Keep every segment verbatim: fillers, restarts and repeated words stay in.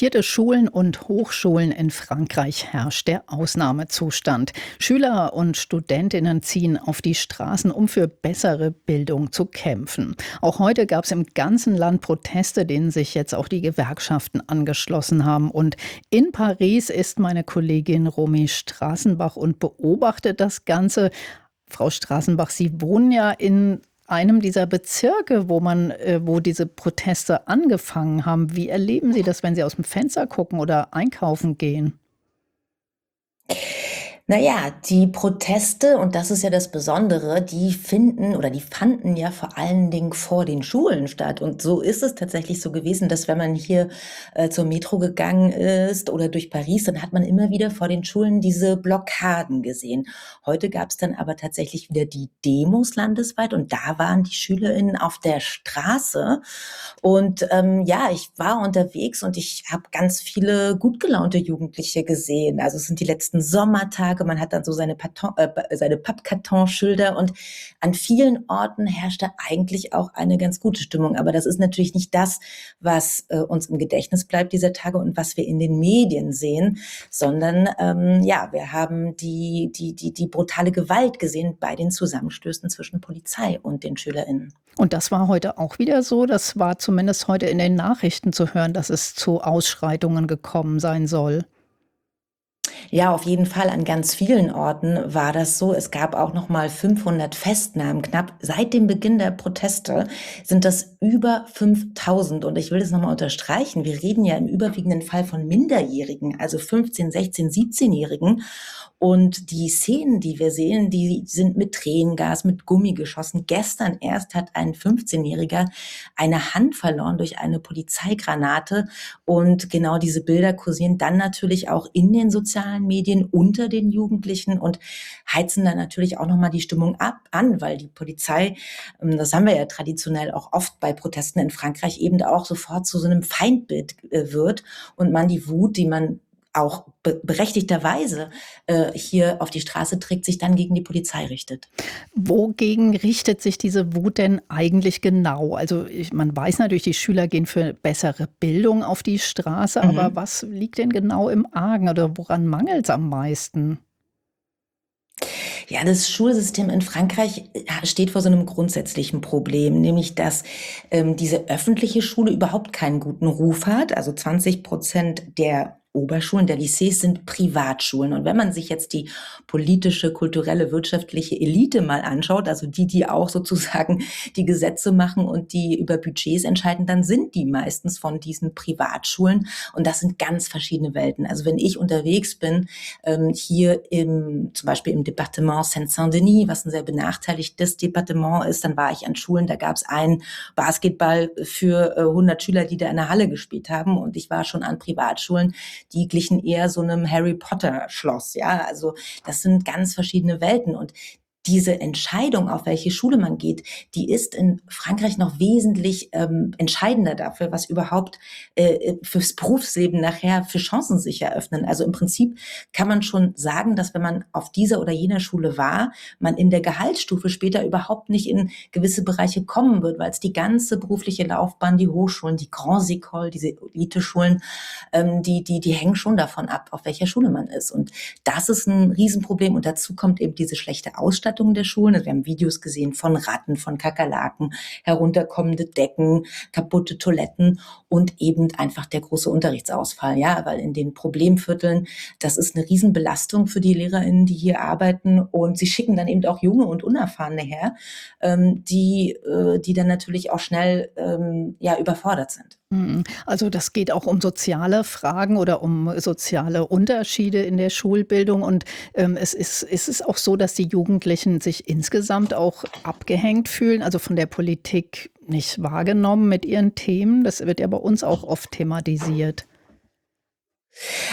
vierte Schulen und Hochschulen in Frankreich herrscht der Ausnahmezustand. Schüler und Studentinnen ziehen auf die Straßen, um für bessere Bildung zu kämpfen. Auch heute gab es im ganzen Land Proteste, denen sich jetzt auch die Gewerkschaften angeschlossen haben. Und in Paris ist meine Kollegin Romy Straßenbach und beobachtet das Ganze. Frau Straßenbach, Sie wohnen ja in einem dieser Bezirke, wo man, äh, wo diese Proteste angefangen haben. Wie erleben Sie das, wenn Sie aus dem Fenster gucken oder einkaufen gehen? Na ja, die Proteste, und das ist ja das Besondere, die finden oder die fanden ja vor allen Dingen vor den Schulen statt. Und so ist es tatsächlich so gewesen, dass wenn man hier äh, zur Metro gegangen ist oder durch Paris, dann hat man immer wieder vor den Schulen diese Blockaden gesehen. Heute gab es dann aber tatsächlich wieder die Demos landesweit und da waren die SchülerInnen auf der Straße. Und ähm, ja, ich war unterwegs und ich habe ganz viele gut gelaunte Jugendliche gesehen. Also es sind die letzten Sommertage, man hat dann so seine, Paton, äh, seine Pappkartonschilder und an vielen Orten herrschte eigentlich auch eine ganz gute Stimmung. Aber das ist natürlich nicht das, was äh, uns im Gedächtnis bleibt dieser Tage und was wir in den Medien sehen, sondern ähm, ja, wir haben die, die, die, die brutale Gewalt gesehen bei den Zusammenstößen zwischen Polizei und den SchülerInnen. Und das war heute auch wieder so. Das war zumindest heute in den Nachrichten zu hören, dass es zu Ausschreitungen gekommen sein soll. Ja, auf jeden Fall an ganz vielen Orten war das so. Es gab auch noch mal fünfhundert Festnahmen. Knapp seit dem Beginn der Proteste sind das über fünftausend. Und ich will das noch mal unterstreichen. Wir reden ja im überwiegenden Fall von Minderjährigen, also fünfzehn, sechzehn, siebzehn-Jährigen. Und die Szenen, die wir sehen, die sind mit Tränengas, mit Gummi geschossen. Gestern erst hat ein fünfzehnjähriger eine Hand verloren durch eine Polizeigranate. Und genau diese Bilder kursieren dann natürlich auch in den sozialen Medien unter den Jugendlichen und heizen dann natürlich auch nochmal die Stimmung ab an, weil die Polizei, ähm, das haben wir ja traditionell auch oft bei Protesten in Frankreich, eben auch sofort zu so einem Feindbild äh, wird und man die Wut, die man auch be- berechtigterweise äh, hier auf die Straße trägt, sich dann gegen die Polizei richtet. Wogegen richtet sich diese Wut denn eigentlich genau? Also ich, man weiß natürlich, die Schüler gehen für bessere Bildung auf die Straße, aber Mhm. was liegt denn genau im Argen oder woran mangelt es am meisten? Ja, das Schulsystem in Frankreich äh, steht vor so einem grundsätzlichen Problem, nämlich dass ähm, diese öffentliche Schule überhaupt keinen guten Ruf hat. Also zwanzig Prozent der Oberschulen, der Lycées sind Privatschulen. Und wenn man sich jetzt die politische, kulturelle, wirtschaftliche Elite mal anschaut, also die, die auch sozusagen die Gesetze machen und die über Budgets entscheiden, dann sind die meistens von diesen Privatschulen. Und das sind ganz verschiedene Welten. Also wenn ich unterwegs bin, ähm, hier im, zum Beispiel im Departement Seine-Saint-Denis, was ein sehr benachteiligtes Departement ist, dann war ich an Schulen, da gab es einen Basketball für äh, hundert Schüler, die da in der Halle gespielt haben. Und ich war schon an Privatschulen, die glichen eher so einem Harry Potter Schloss. Ja, also das sind ganz verschiedene Welten. Und diese Entscheidung, auf welche Schule man geht, die ist in Frankreich noch wesentlich ähm, entscheidender dafür, was überhaupt äh, fürs Berufsleben nachher für Chancen sich eröffnen. Also im Prinzip kann man schon sagen, dass wenn man auf dieser oder jener Schule war, man in der Gehaltsstufe später überhaupt nicht in gewisse Bereiche kommen wird, weil es die ganze berufliche Laufbahn, die Hochschulen, die Grands Écoles, diese Elite-Schulen, ähm, die, die, die hängen schon davon ab, auf welcher Schule man ist. Und das ist ein Riesenproblem. Und dazu kommt eben diese schlechte Ausstattung der Schulen. Also wir haben Videos gesehen von Ratten, von Kakerlaken, herunterkommende Decken, kaputte Toiletten und eben einfach der große Unterrichtsausfall. Ja, weil in den Problemvierteln, das ist eine Riesenbelastung für die LehrerInnen, die hier arbeiten. Und sie schicken dann eben auch junge und Unerfahrene her, ähm, die, äh, die dann natürlich auch schnell ähm, ja, überfordert sind. Mhm. Also das geht auch um soziale Fragen oder um soziale Unterschiede in der Schulbildung. Und ähm, es ist, ist es auch so, dass die Jugendlichen sich insgesamt auch abgehängt fühlen, also von der Politik nicht wahrgenommen mit ihren Themen. Das wird ja bei uns auch oft thematisiert.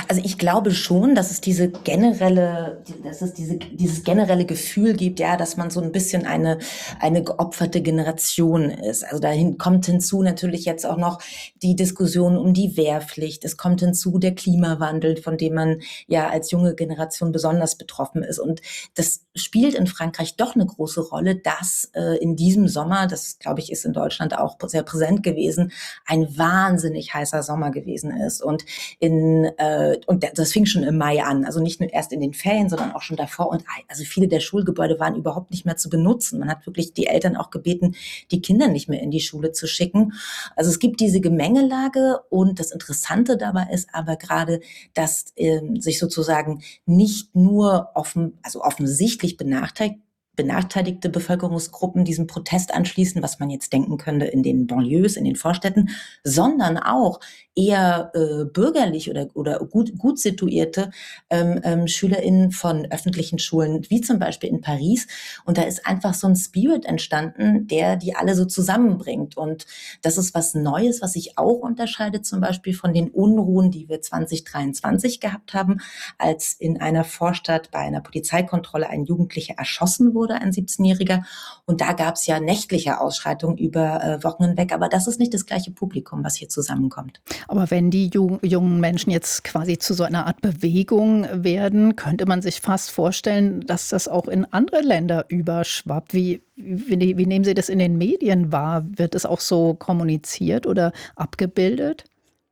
Also ich glaube schon, dass es diese generelle, dass es diese, dieses generelle Gefühl gibt, ja, dass man so ein bisschen eine, eine geopferte Generation ist. Also dahin kommt hinzu natürlich jetzt auch noch die Diskussion um die Wehrpflicht. Es kommt hinzu der Klimawandel, von dem man ja als junge Generation besonders betroffen ist. Und das spielt in Frankreich doch eine große Rolle, dass äh, in diesem Sommer, das glaube ich ist in Deutschland auch sehr präsent gewesen, ein wahnsinnig heißer Sommer gewesen ist. Und in äh, und das fing schon im Mai an, also nicht nur erst in den Ferien, sondern auch schon davor. Und also viele der Schulgebäude waren überhaupt nicht mehr zu benutzen. Man hat wirklich die Eltern auch gebeten, die Kinder nicht mehr in die Schule zu schicken. Also es gibt diese Gemengelage und das Interessante dabei ist aber gerade, dass äh, sich sozusagen nicht nur offen, also offensichtlich benachteiligt benachteiligte Bevölkerungsgruppen diesem Protest anschließen, was man jetzt denken könnte in den Banlieues, in den Vorstädten, sondern auch eher äh, bürgerlich oder, oder gut, gut situierte ähm, ähm, SchülerInnen von öffentlichen Schulen, wie zum Beispiel in Paris. Und da ist einfach so ein Spirit entstanden, der die alle so zusammenbringt. Und das ist was Neues, was sich auch unterscheidet zum Beispiel von den Unruhen, die wir zwanzig dreiundzwanzig gehabt haben, als in einer Vorstadt bei einer Polizeikontrolle ein Jugendlicher erschossen wurde, ein siebzehnjähriger. Und da gab es ja nächtliche Ausschreitungen über äh, Wochen hinweg. Aber das ist nicht das gleiche Publikum, was hier zusammenkommt. Aber wenn die ju- jungen Menschen jetzt quasi zu so einer Art Bewegung werden, könnte man sich fast vorstellen, dass das auch in andere Länder überschwappt. Wie, wie, wie nehmen Sie das in den Medien wahr? Wird es auch so kommuniziert oder abgebildet?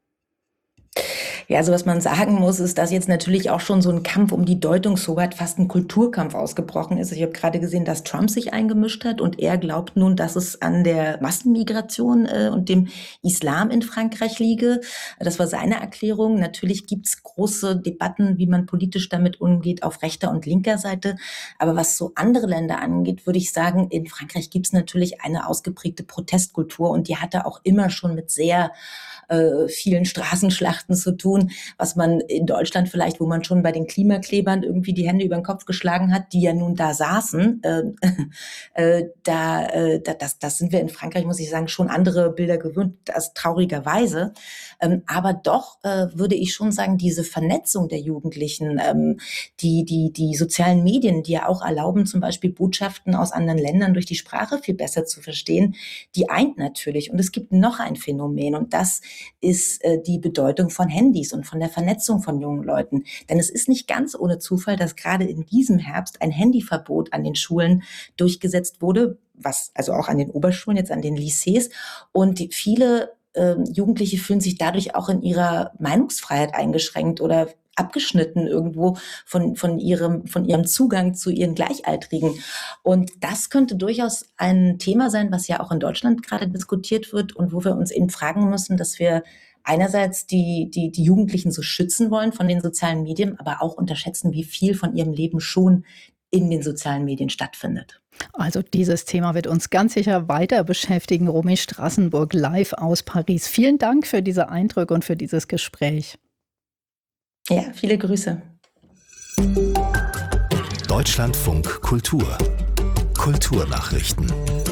Ja, also was man sagen muss, ist, dass jetzt natürlich auch schon so ein Kampf um die Deutungshoheit, fast ein Kulturkampf ausgebrochen ist. Ich habe gerade gesehen, dass Trump sich eingemischt hat und er glaubt nun, dass es an der Massenmigration äh, und dem Islam in Frankreich liege. Das war seine Erklärung. Natürlich gibt's große Debatten, wie man politisch damit umgeht, auf rechter und linker Seite. Aber was so andere Länder angeht, würde ich sagen, in Frankreich gibt's natürlich eine ausgeprägte Protestkultur und die hatte auch immer schon mit sehr äh, vielen Straßenschlachten zu tun, was man in Deutschland vielleicht, wo man schon bei den Klimaklebern irgendwie die Hände über den Kopf geschlagen hat, die ja nun da saßen, äh, äh, da, äh, das, das sind wir in Frankreich, muss ich sagen, schon andere Bilder gewöhnt, das traurigerweise. Ähm, aber doch äh, würde ich schon sagen, diese Vernetzung der Jugendlichen, ähm, die, die, die sozialen Medien, die ja auch erlauben, zum Beispiel Botschaften aus anderen Ländern durch die Sprache viel besser zu verstehen, die eint natürlich. Und es gibt noch ein Phänomen und das ist äh, die Bedeutung von Handys und von der Vernetzung von jungen Leuten. Denn es ist nicht ganz ohne Zufall, dass gerade in diesem Herbst ein Handyverbot an den Schulen durchgesetzt wurde, was also auch an den Oberschulen, jetzt an den Lycées. Und die, viele äh, Jugendliche fühlen sich dadurch auch in ihrer Meinungsfreiheit eingeschränkt oder abgeschnitten irgendwo von, von ihrem, von ihrem Zugang zu ihren Gleichaltrigen. Und das könnte durchaus ein Thema sein, was ja auch in Deutschland gerade diskutiert wird und wo wir uns eben fragen müssen, dass wir einerseits die, die, die Jugendlichen so schützen wollen von den sozialen Medien, aber auch unterschätzen, wie viel von ihrem Leben schon in den sozialen Medien stattfindet. Also dieses Thema wird uns ganz sicher weiter beschäftigen. Romy Strassenburg live aus Paris. Vielen Dank für diese Eindrücke und für dieses Gespräch. Ja, viele Grüße. Deutschlandfunk Kultur. Kulturnachrichten.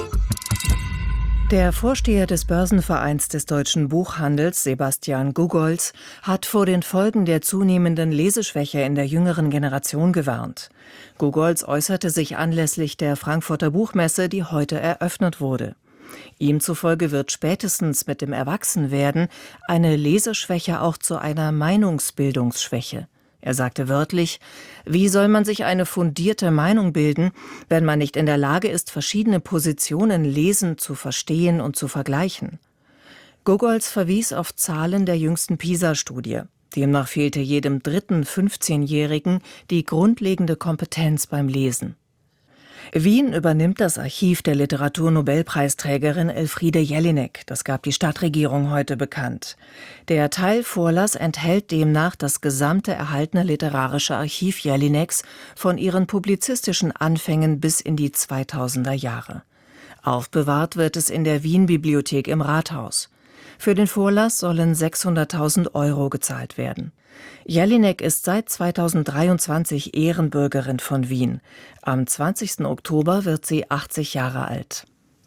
Der Vorsteher des Börsenvereins des deutschen Buchhandels, Sebastian Gugolz, hat vor den Folgen der zunehmenden Leseschwäche in der jüngeren Generation gewarnt. Gugolz äußerte sich anlässlich der Frankfurter Buchmesse, die heute eröffnet wurde. Ihm zufolge wird spätestens mit dem Erwachsenwerden eine Leseschwäche auch zu einer Meinungsbildungsschwäche. Er sagte wörtlich: Wie soll man sich eine fundierte Meinung bilden, wenn man nicht in der Lage ist, verschiedene Positionen lesend zu verstehen und zu vergleichen? Gugolz verwies auf Zahlen der jüngsten PISA-Studie. Demnach fehlte jedem dritten fünfzehnjährigen die grundlegende Kompetenz beim Lesen. Wien übernimmt das Archiv der Literaturnobelpreisträgerin Elfriede Jelinek. Das gab die Stadtregierung heute bekannt. Der Teilvorlass enthält demnach das gesamte erhaltene literarische Archiv Jelineks von ihren publizistischen Anfängen bis in die zweitausender Jahre. Aufbewahrt wird es in der Wien-Bibliothek im Rathaus. Für den Vorlass sollen sechshunderttausend Euro gezahlt werden. Jelinek ist seit zweitausenddreiundzwanzig Ehrenbürgerin von Wien. Am zwanzigsten Oktober wird sie achtzig Jahre alt.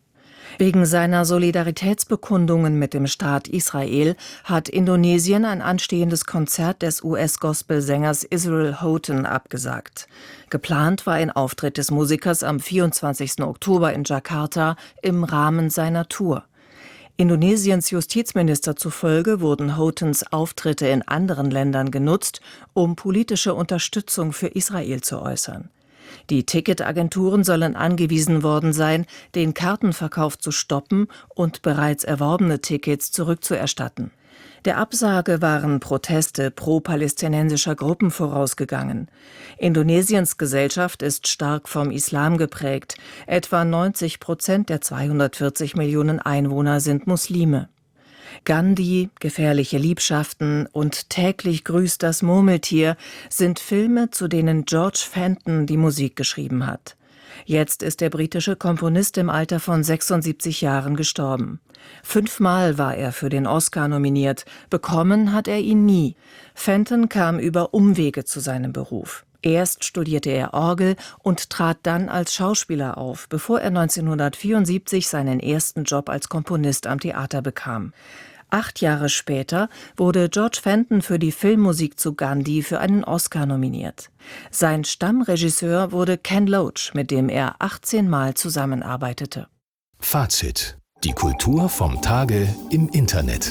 Wegen seiner Solidaritätsbekundungen mit dem Staat Israel hat Indonesien ein anstehendes Konzert des U S-Gospelsängers Israel Houghton abgesagt. Geplant war ein Auftritt des Musikers am vierundzwanzigsten Oktober in Jakarta im Rahmen seiner Tour. Indonesiens Justizminister zufolge wurden Houghtons Auftritte in anderen Ländern genutzt, um politische Unterstützung für Israel zu äußern. Die Ticketagenturen sollen angewiesen worden sein, den Kartenverkauf zu stoppen und bereits erworbene Tickets zurückzuerstatten. Der Absage waren Proteste pro-palästinensischer Gruppen vorausgegangen. Indonesiens Gesellschaft ist stark vom Islam geprägt. Etwa neunzig Prozent der zweihundertvierzig Millionen Einwohner sind Muslime. Gandhi, Gefährliche Liebschaften und Täglich grüßt das Murmeltier sind Filme, zu denen George Fenton die Musik geschrieben hat. Jetzt ist der britische Komponist im Alter von sechsundsiebzig Jahren gestorben. Fünfmal war er für den Oscar nominiert, bekommen hat er ihn nie. Fenton kam über Umwege zu seinem Beruf. Erst studierte er Orgel und trat dann als Schauspieler auf, bevor er neunzehnhundertvierundsiebzig seinen ersten Job als Komponist am Theater bekam. Acht Jahre später wurde George Fenton für die Filmmusik zu Gandhi für einen Oscar nominiert. Sein Stammregisseur wurde Ken Loach, mit dem er achtzehn Mal zusammenarbeitete. Fazit: Die Kultur vom Tage im Internet.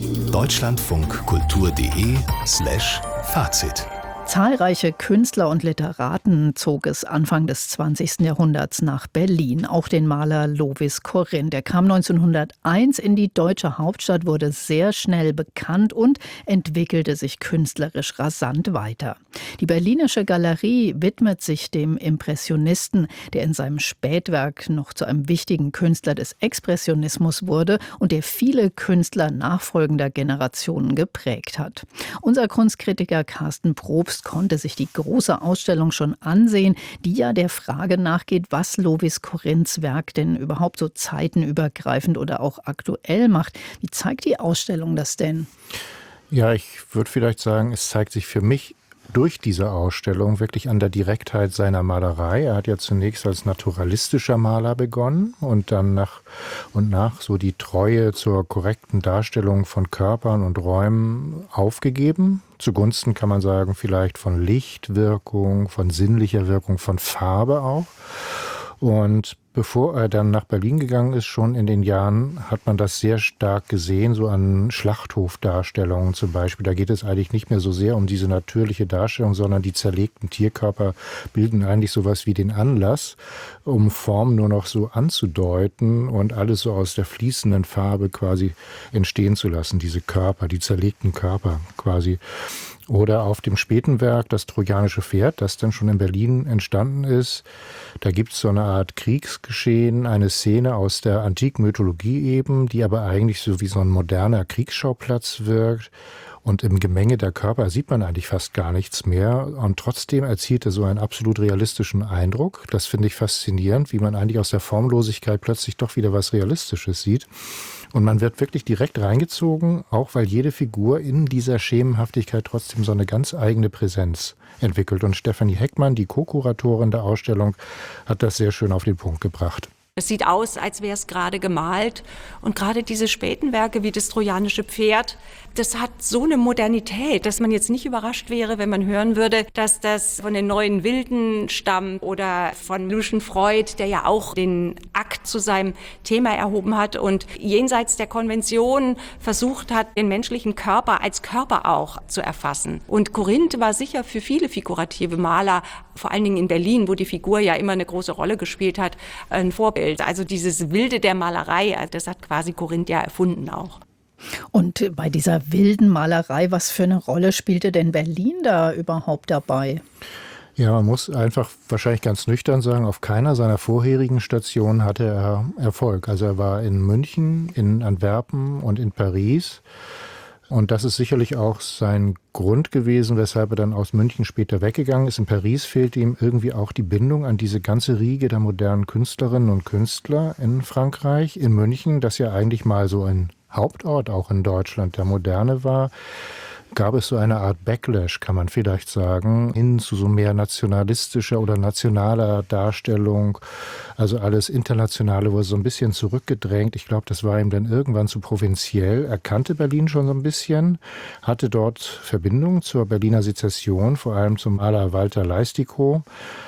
deutschlandfunkkultur.de slash Fazit. Zahlreiche Künstler und Literaten zog es Anfang des zwanzigsten Jahrhunderts nach Berlin. Auch den Maler Lovis Corinth. Der kam neunzehnhunderteins in die deutsche Hauptstadt, wurde sehr schnell bekannt und entwickelte sich künstlerisch rasant weiter. Die Berlinische Galerie widmet sich dem Impressionisten, der in seinem Spätwerk noch zu einem wichtigen Künstler des Expressionismus wurde und der viele Künstler nachfolgender Generationen geprägt hat. Unser Kunstkritiker Carsten Probst konnte sich die große Ausstellung schon ansehen, die ja der Frage nachgeht, was Lovis Corinths Werk denn überhaupt so zeitenübergreifend oder auch aktuell macht. Wie zeigt die Ausstellung das denn? Ja, ich würde vielleicht sagen, es zeigt sich für mich durch diese Ausstellung wirklich an der Direktheit seiner Malerei. Er hat ja zunächst als naturalistischer Maler begonnen und dann nach und nach so die Treue zur korrekten Darstellung von Körpern und Räumen aufgegeben. Zugunsten, kann man sagen, vielleicht von Lichtwirkung, von sinnlicher Wirkung, von Farbe auch. Und bevor er dann nach Berlin gegangen ist, schon in den Jahren, hat man das sehr stark gesehen, so an Schlachthofdarstellungen zum Beispiel. Da geht es eigentlich nicht mehr so sehr um diese natürliche Darstellung, sondern die zerlegten Tierkörper bilden eigentlich sowas wie den Anlass, um Form nur noch so anzudeuten und alles so aus der fließenden Farbe quasi entstehen zu lassen, diese Körper, die zerlegten Körper quasi. Oder auf dem späten Werk, das Trojanische Pferd, das dann schon in Berlin entstanden ist. Da gibt es so eine Art Kriegsgeschehen, eine Szene aus der antiken Mythologie eben, die aber eigentlich so wie so ein moderner Kriegsschauplatz wirkt. Und im Gemenge der Körper sieht man eigentlich fast gar nichts mehr. Und trotzdem erzielt er so einen absolut realistischen Eindruck. Das finde ich faszinierend, wie man eigentlich aus der Formlosigkeit plötzlich doch wieder was Realistisches sieht. Und man wird wirklich direkt reingezogen, auch weil jede Figur in dieser Schemenhaftigkeit trotzdem so eine ganz eigene Präsenz entwickelt. Und Stefanie Heckmann, die Co-Kuratorin der Ausstellung, hat das sehr schön auf den Punkt gebracht. Es sieht aus, als wäre es gerade gemalt. Und gerade diese späten Werke wie das Trojanische Pferd, das hat so eine Modernität, dass man jetzt nicht überrascht wäre, wenn man hören würde, dass das von den neuen Wilden stammt oder von Lucian Freud, der ja auch den Akt zu seinem Thema erhoben hat und jenseits der Konvention versucht hat, den menschlichen Körper als Körper auch zu erfassen. Und Corinth war sicher für viele figurative Maler, vor allen Dingen in Berlin, wo die Figur ja immer eine große Rolle gespielt hat, ein Vorbild. Also dieses Wilde der Malerei, das hat quasi Corinth ja erfunden auch. Und bei dieser wilden Malerei, was für eine Rolle spielte denn Berlin da überhaupt dabei? Ja, man muss einfach wahrscheinlich ganz nüchtern sagen, auf keiner seiner vorherigen Stationen hatte er Erfolg. Also er war in München, in Antwerpen und in Paris. Und das ist sicherlich auch sein Grund gewesen, weshalb er dann aus München später weggegangen ist. In Paris fehlte ihm irgendwie auch die Bindung an diese ganze Riege der modernen Künstlerinnen und Künstler in Frankreich. In München, das ja eigentlich mal so ein Hauptort auch in Deutschland der Moderne war, gab es so eine Art Backlash, kann man vielleicht sagen, hin zu so mehr nationalistischer oder nationaler Darstellung. Also alles Internationale wurde so ein bisschen zurückgedrängt. Ich glaube, das war ihm dann irgendwann zu provinziell. Er kannte Berlin schon so ein bisschen, hatte dort Verbindung zur Berliner Sezession, vor allem zum Maler Walter Leistikow.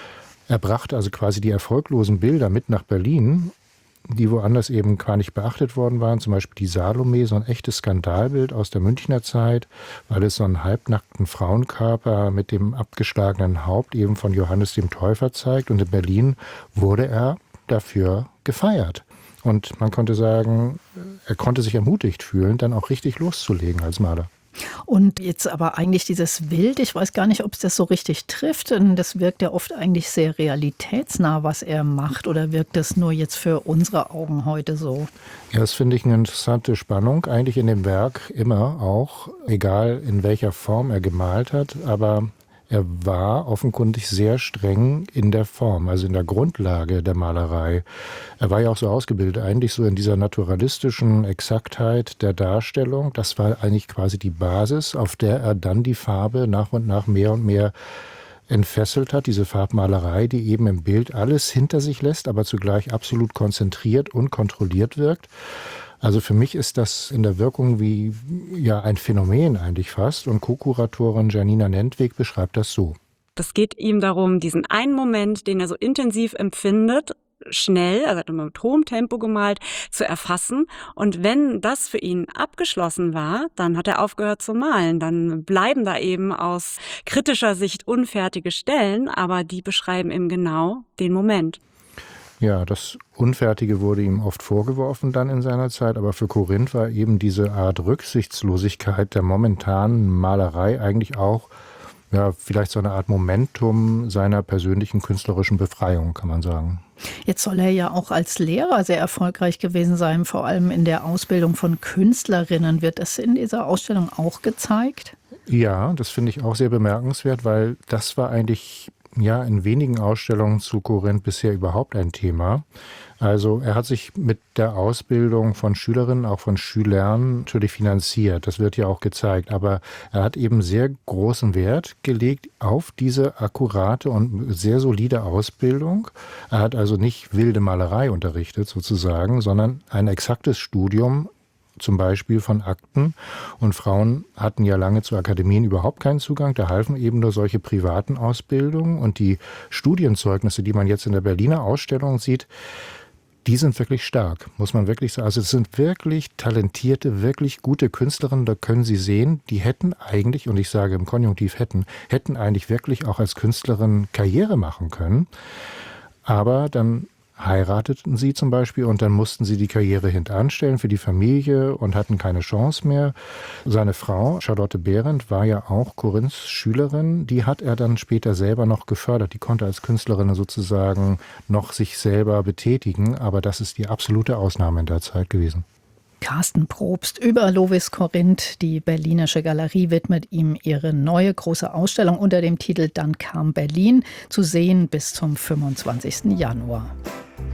Er brachte also quasi die erfolglosen Bilder mit nach Berlin, die woanders eben gar nicht beachtet worden waren. Zum Beispiel die Salome, so ein echtes Skandalbild aus der Münchner Zeit, weil es so einen halbnackten Frauenkörper mit dem abgeschlagenen Haupt eben von Johannes dem Täufer zeigt. Und in Berlin wurde er dafür gefeiert. Und man konnte sagen, er konnte sich ermutigt fühlen, dann auch richtig loszulegen als Maler. Und jetzt aber eigentlich dieses Bild, ich weiß gar nicht, ob es das so richtig trifft, denn das wirkt ja oft eigentlich sehr realitätsnah, was er macht, oder wirkt das nur jetzt für unsere Augen heute so? Ja, das finde ich eine interessante Spannung, eigentlich in dem Werk immer auch, egal in welcher Form er gemalt hat, aber er war offenkundig sehr streng in der Form, also in der Grundlage der Malerei. Er war ja auch so ausgebildet, eigentlich so in dieser naturalistischen Exaktheit der Darstellung. Das war eigentlich quasi die Basis, auf der er dann die Farbe nach und nach mehr und mehr entfesselt hat, diese Farbmalerei, die eben im Bild alles hinter sich lässt, aber zugleich absolut konzentriert und kontrolliert wirkt. Also für mich ist das in der Wirkung wie ja ein Phänomen eigentlich fast. Und Co-Kuratorin Janina Nentweg beschreibt das so. Das geht ihm darum, diesen einen Moment, den er so intensiv empfindet, schnell, also hat er mit hohem Tempo gemalt, zu erfassen. Und wenn das für ihn abgeschlossen war, dann hat er aufgehört zu malen. Dann bleiben da eben aus kritischer Sicht unfertige Stellen, aber die beschreiben eben genau den Moment. Ja, das Unfertige wurde ihm oft vorgeworfen dann in seiner Zeit, aber für Corinth war eben diese Art Rücksichtslosigkeit der momentanen Malerei eigentlich auch ja, vielleicht so eine Art Momentum seiner persönlichen künstlerischen Befreiung, kann man sagen. Jetzt soll er ja auch als Lehrer sehr erfolgreich gewesen sein, vor allem in der Ausbildung von Künstlerinnen. Wird das in dieser Ausstellung auch gezeigt? Ja, das finde ich auch sehr bemerkenswert, weil das war eigentlich ja in wenigen Ausstellungen zu Corinth bisher überhaupt ein Thema. Also er hat sich mit der Ausbildung von Schülerinnen, auch von Schülern natürlich finanziert. Das wird ja auch gezeigt. Aber er hat eben sehr großen Wert gelegt auf diese akkurate und sehr solide Ausbildung. Er hat also nicht wilde Malerei unterrichtet sozusagen, sondern ein exaktes Studium, zum Beispiel von Akten. Und Frauen hatten ja lange zu Akademien überhaupt keinen Zugang. Da halfen eben nur solche privaten Ausbildungen. Und die Studienzeugnisse, die man jetzt in der Berliner Ausstellung sieht, die sind wirklich stark, muss man wirklich sagen. Also es sind wirklich talentierte, wirklich gute Künstlerinnen, da können Sie sehen, die hätten eigentlich, und ich sage im Konjunktiv hätten, hätten eigentlich wirklich auch als Künstlerin Karriere machen können. Aber dann heirateten sie zum Beispiel und dann mussten sie die Karriere hintanstellen für die Familie und hatten keine Chance mehr. Seine Frau, Charlotte Behrendt, war ja auch Corinths Schülerin. Die hat er dann später selber noch gefördert. Die konnte als Künstlerin sozusagen noch sich selber betätigen. Aber das ist die absolute Ausnahme in der Zeit gewesen. Carsten Probst über Lovis Corinth. Die Berlinische Galerie widmet ihm ihre neue große Ausstellung unter dem Titel Dann kam Berlin, zu sehen bis zum fünfundzwanzigsten Januar.